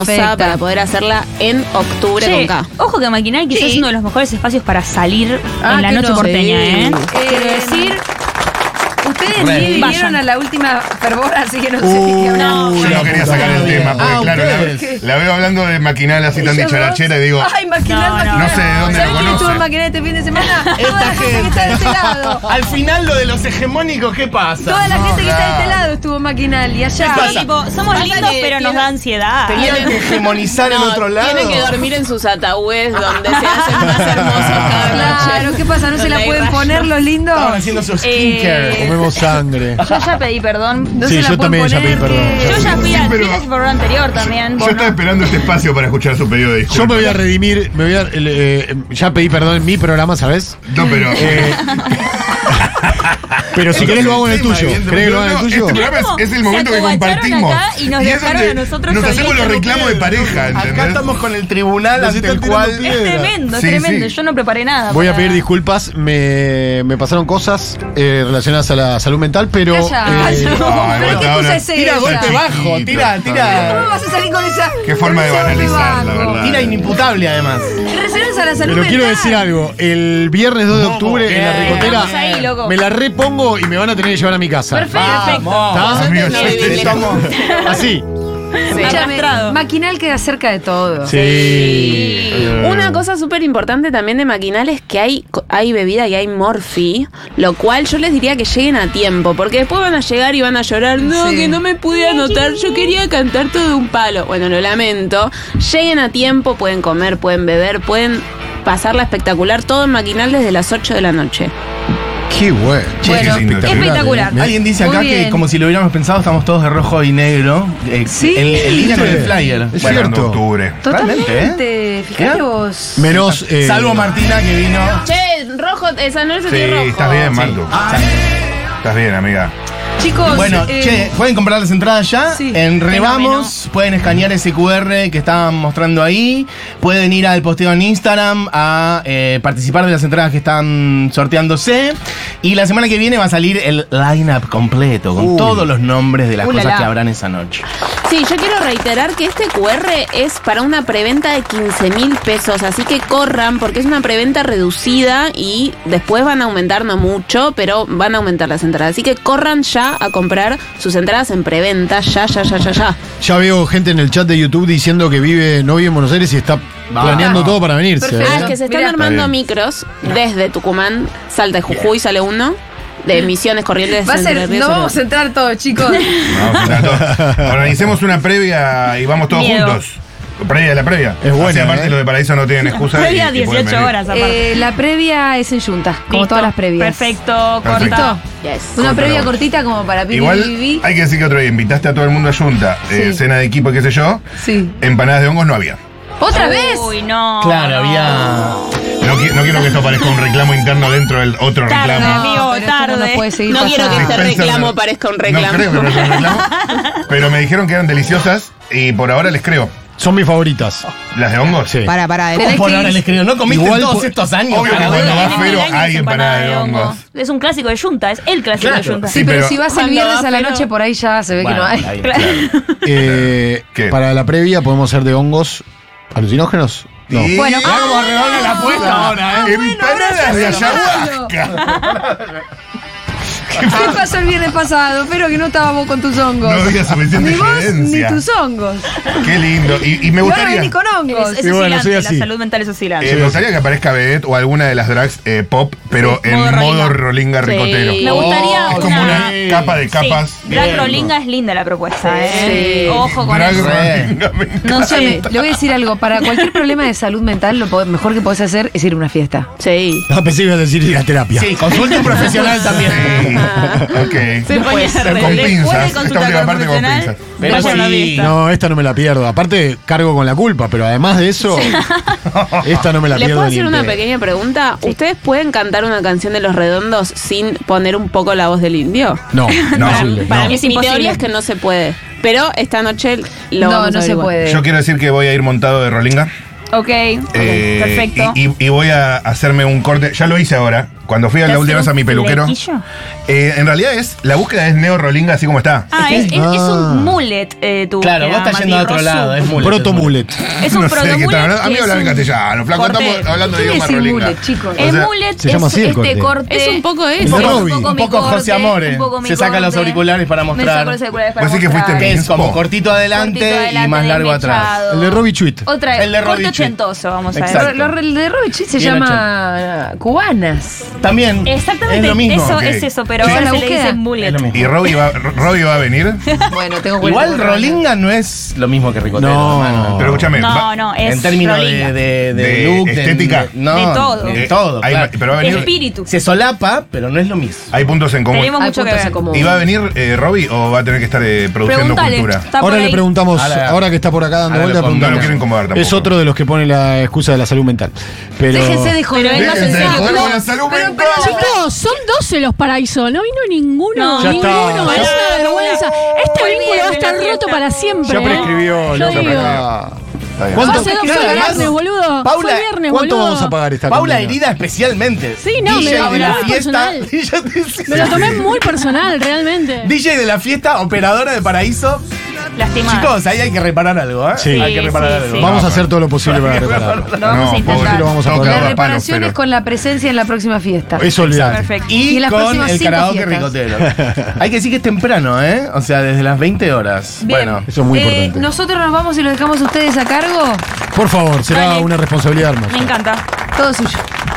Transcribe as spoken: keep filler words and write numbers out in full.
Perfecta. Para poder hacerla en octubre Che, con K. Ojo que Maquinal quizás Sí. es uno de los mejores espacios para salir Ah, en la que noche no. porteña, Sí. ¿eh? Eh, Quiero decir, Ustedes sí Re. vinieron Vayan. a la última fervor, así que no sé Uh, de qué hablar. no. Yo no quería sacar el tema, porque Ah, claro, ustedes. la, la veo hablando de maquinal así tan ¿Ellos dicharachera y digo, Ay, maquinal, No, no. maquinal. No sé de dónde ¿Sabés lo quién conoce? estuvo en maquinal este fin de semana? Toda Esta la gente que gente. está de este lado. Al final lo de los hegemónicos, ¿qué pasa? Toda la No, gente que está de este claro. lado estuvo en maquinal y allá. pasa? tipo, somos Pasa lindos, que pero nos tiene- da ansiedad. Tienen que hegemonizar en No, otro lado. tienen que dormir en sus ataúdes donde se hacen más hermosos cada noche. Claro, ¿qué pasa? ¿No se Donde la hay pueden rayos. poner los lindos? Estaban haciendo su skincare. Eh, comemos sangre. Yo ya pedí perdón. No Sí, se la yo pueden también ya poner pedí perdón. que- Yo ya fui Sí, al pero- fin del programa anterior también. Yo vos estaba no. esperando este espacio para escuchar su pedido de disculpas. Yo me voy a redimir, me voy a, eh, ya pedí perdón en mi programa, ¿sabes? No, pero. Eh, pero si querés lo hago en el tuyo. ¿Querés que lo haga en el No, tuyo? Este programa es, es el Se momento que acobacharon compartimos. acá y nos es dejaron donde a nosotros Nos hacemos los solitos. reclamos de pareja, Acá ¿entendés? estamos con el tribunal Nos ante están el tirando cual. piedras. Es tremendo, es Sí, tremendo. sí. Yo no preparé nada. Voy a para- pedir disculpas, me, me pasaron cosas eh, relacionadas a la salud mental, pero... Calla. eh, Ay, no. Ay, ¿Pero bueno, qué ahora- cosa es Tira esa? golpe bajo, Chiquito, tira, ¿Cómo tira. vas a salir con esa? Qué forma de con ese banalizar, golpe la bajo? verdad. Tira inimputable además. Reservas a la salud pero quiero mental. decir algo, el viernes dos de octubre en la bien. ricotera Estamos ahí, loco. me la repongo y me van a tener que llevar a mi casa. Perfecto. Vamos. ¿Está? Amigo, No yo- vivís Te lejos. tomo. Así. Escúchame, Arrastrado. Maquinal queda cerca de todo. Sí. Eh, Una cosa súper importante también de Maquinal es que hay, hay bebida y hay morfi, lo cual yo les diría que lleguen a tiempo, porque después van a llegar y van a llorar, no, Sí. que no me pude anotar, yo quería cantar todo un palo. Bueno, lo lamento. Lleguen a tiempo, pueden comer, pueden beber, pueden pasarla espectacular, todo en Maquinal desde las ocho de la noche. Qué bueno. Che, Bueno, qué lindo. espectacular. eh. Alguien dice Muy acá que bien. como si lo hubiéramos pensado, estamos todos de rojo y negro. Eh, Sí. En, en línea con el Sí. flyer. Es Bueno, en cierto. octubre. Totalmente, Realmente, fíjate ¿Qué? vos. Menos... eh, Salvo Martina que vino. Che, rojo, esa no es Sí, rojo. estás bien, Martu. Estás bien, amiga. Chicos, Bueno, eh, che, pueden comprar las entradas ya Sí. en Fenómeno. Revamos, pueden escanear ese cu erre que estaban mostrando ahí, pueden ir al posteo en Instagram a eh, participar de las entradas que están sorteándose y la semana que viene va a salir el line-up completo con Uy. todos los nombres de las Uh, la, cosas la. que habrán esa noche. Sí, yo quiero reiterar que este cu erre es para una preventa de quince mil pesos, así que corran porque es una preventa reducida y después van a aumentar, no mucho, pero van a aumentar las entradas. Así que corran ya a comprar sus entradas en preventa, ya, ya, ya, ya, ya. Ya veo gente en el chat de YouTube diciendo que vive, no vive en Buenos Aires y está planeando todo para venirse. Perfecto. Ah, ¿eh? es que se están Mirá. armando Está bien. micros desde Tucumán, Salta y Jujuy sale uno, de Misiones, Corrientes, va a Entre ser, Ríos, no Uruguay. vamos a entrar todos, chicos. Vamos a entrar todos. Organicemos una previa y vamos todos Miedo. juntos. Previa de la previa. Es buena, Así, aparte ¿eh? los de Paraíso no tienen excusa. y- Previa y pueden dieciocho venir. horas aparte. Eh, la previa es en Junta, como Listo. todas las previas. Perfecto, Perfecto. corta. Yes. Una Corta previa la voz. cortita como para Pipi Igual Pipi. hay que decir que otro día invitaste a todo el mundo a Junta, eh, Sí. cena de equipo, qué sé yo. Sí. Empanadas de hongos no había. ¿Otra vez? Uy, no. Claro, no. había. No, qui- no quiero que esto parezca un reclamo interno dentro del otro Tarde, reclamo. amigo, pero esto no tarde. nos puede seguir No quiero que pasando. este Dispensa reclamo de- parezca un reclamo. No creo que parezca un reclamo. Pero me dijeron que eran deliciosas y por ahora les creo. Son mis favoritas. ¿Las de hongos? Sí. Para, para, Tenés Por que ahora ir- les creo, no comiste Igual todos por- estos años. Obvio que carajo. cuando va Tiene mil Fero años hay empanada de hongos. Es un clásico de Junta, es el clásico Claro. de Junta. Sí, Sí, pero, pero- si vas el Cuando viernes va, a la pero- noche, por ahí ya se ve Bueno, que no hay. ahí, Claro. claro. Eh, ¿Qué? Para la previa podemos hacer de hongos alucinógenos. No. Y- Bueno, Mirá cómo redobla la apuesta ahora, ¿eh? Empanadas de bueno, ayahuasca. ¿Qué pasó el viernes pasado? Pero que no estábamos con tus hongos. No había suficiente Ni vos ni evidencia. tus hongos. Qué lindo. Y, y me Y ahora gustaría. vení con hongos. Es, es Y bueno, oscilante, soy así. la salud mental es oscilante. eh, me gustaría que aparezca Vedette o alguna de las drags eh, pop, pero Sí, en modo modo rolinga. rolinga Sí. ricotero. Me gustaría Es como una una- capa de capas. Sí, Drag Rolinga es linda la propuesta, ¿eh? Sí. Ojo con Drag eso. rolinga, me encanta. No sé, le voy a decir algo. Para cualquier problema de salud mental, lo po- mejor que podés hacer es ir a una fiesta. Sí. Ah, pensé que ibas a decir ir a terapia. Sí, consulte un profesional también. Sí. Ok. Se pone Con re- pinzas. después de Esta consulta última con parte con profesional, pinzas. Pero vaya a una sí. fiesta. No, esta no me la pierdo. Aparte, cargo con la culpa, pero además de eso, esta no me la ¿Les pierdo. puedo ni hacer en una pedo. pequeña pregunta? ¿Ustedes pueden cantar una canción de Los Redondos sin poner un poco la voz del indio? No, No. imposible. Para no. mí es Mi imposible. teoría es que no se puede. Pero esta noche lo No, vamos a no se averiguar. puede. Yo quiero decir que voy a ir montado de rolinga. Ok, ok, Eh, perfecto. Y, y- y voy a hacerme un corte. Ya lo hice ahora. Cuando fui a ¿Te la hace última vez a un mi peluquero. flequillo? Eh, en realidad es, la búsqueda es Neo Rolinga así como está. Ah, es, es, es Ah. un mullet eh, tu Claro, vos búsqueda, estás yendo a Mati otro Rosu. lado, es mullet. Proto mullet. Es un No sé de qué proto están hablando. A mí mullet. hablan en castellano, flaco, corte. estamos hablando de ¿Qué idioma quiere decir Rolinga. mullet, chicos? O El sea, mullet se llama es así el este corte. corte. Es un poco de eso. Robbie. Un mi poco José corte, Amore. un poco mi Se saca los corte. auriculares para Me mostrar. saco los auriculares para Vos sí que mostrar. fuiste Que es como Inspo. cortito adelante, Cortito adelante, y más largo atrás. desmechado. El de Robbie Chuit. Otra El de corte Robbie Chuit. ochentoso, vamos a ver. Exacto. Lo, lo- el de Robin Chuit se Bien llama Cubanas. También. Exactamente, Es lo mismo. eso ok. es eso, pero ¿Esa ahora es la se le búsqueda? dice mullet. Es lo mismo. ¿Y Robbie va, Robbie va a venir? Bueno, tengo Igual Rolinga no es lo mismo que Ricotero. No. hermano. Pero escúchame. No, va- no, es En términos de, Rolinga. de, de De look, estética. de, no, De todo. De eh, todo. hay- claro. pero va a venir. Espíritu. Se solapa, pero no es lo mismo. Hay puntos en común. Tenemos Hay mucho que puntos ver. en común. ¿Y va a venir eh, Robbie o va a tener que estar eh, produciendo Pregúntale. cultura? Está por Ahora le ahí. preguntamos, Ahora- ahora que está por acá dando ahora vuelta, lo pongo. No lo preguntamos. quiero incomodar tampoco. Es otro de los que pone la excusa de la salud mental. Pero Déjense de joder. Pero venga, Déjense de en serio, joder no. con la salud Pero- mental. pero- Chicos, son doce los paraísos, no vino ninguno, No. Ya ninguno, está, es ya- una vergüenza. Este Muy vínculo bien, va a estar la roto fiesta. para siempre. ya ¿eh? prescribió, Yo loco, digo, acá. Está bien. ¿Cuánto- Hace dos Claro, fue el además, viernes, boludo. Paula, fue el viernes, ¿Cuánto boludo. vamos a pagar esta Paula condena? herida especialmente. Sí, no, D J me lo de la tomé fiesta. personal. D J de- Me lo tomé muy personal, realmente. D J de la fiesta, operadora de Paraíso. Lastimada. Chicos, ahí hay que reparar algo, ¿eh? Sí. Hay que reparar Sí, algo. sí. Vamos a hacer todo lo posible para repararlo. Lo vamos a No, intentar. pobre, lo vamos a toca poner. La a palos, reparación pero- es con la presencia en la próxima fiesta. Eso olvidate. Perfecto. Y, Y en las con próximas el cinco karaoke fiestas. ricotero. Hay que decir que es temprano, ¿eh? O sea, desde las veinte horas. Bien. Bueno. Eso es muy Eh, importante. Nosotros nos vamos y lo dejamos a ustedes a cargo. Por favor, será Dale. una responsabilidad hermosa. Me encanta. Todo suyo.